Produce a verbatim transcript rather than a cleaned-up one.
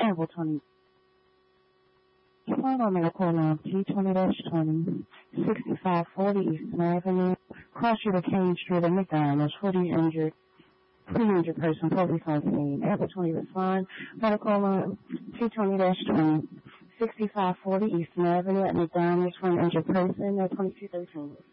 Airport twenty. Final medical line T twenty twenty, sixty-five forty Eastern Avenue, Cross River Kane Street at McDonald's, forty injured, three injured person, police on scene. Airport twenty respond. Medical line T twenty twenty, sixty-five forty Eastern Avenue at McDonald's, one injured person, at twenty-two thirteen.